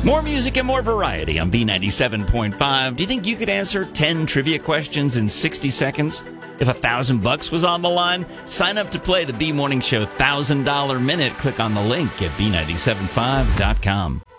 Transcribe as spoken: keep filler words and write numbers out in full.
More music and more variety on B ninety-seven point five. Do you think you could answer ten trivia questions in sixty seconds? If a thousand bucks was on the line, sign up to play the B Morning Show one thousand dollars Minute. Click on the link at B nine seven five dot com.